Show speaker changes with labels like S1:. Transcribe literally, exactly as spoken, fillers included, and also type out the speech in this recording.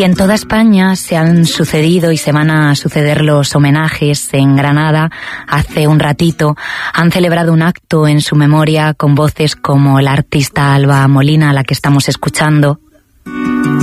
S1: en toda España se han sucedido y se van a suceder los homenajes. En Granada, hace un ratito, han celebrado un acto en su memoria con voces como la artista Alba Molina, a la que estamos escuchando,